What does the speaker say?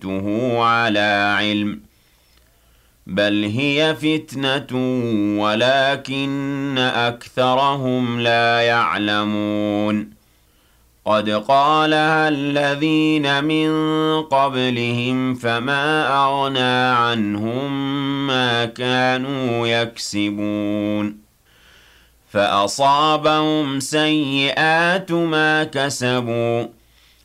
وجدته على علم بل هي فتنة ولكن أكثرهم لا يعلمون قد قالها الذين من قبلهم فما أغنى عنهم ما كانوا يكسبون فأصابهم سيئات ما كسبوا